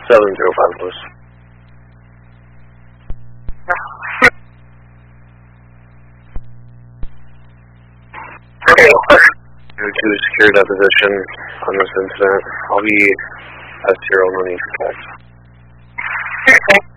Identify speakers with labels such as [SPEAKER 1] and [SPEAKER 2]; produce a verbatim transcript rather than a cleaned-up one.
[SPEAKER 1] seven zero five, please.
[SPEAKER 2] Okay.
[SPEAKER 1] To secure that position on this incident. I'll be S zero on the contact.
[SPEAKER 2] Okay.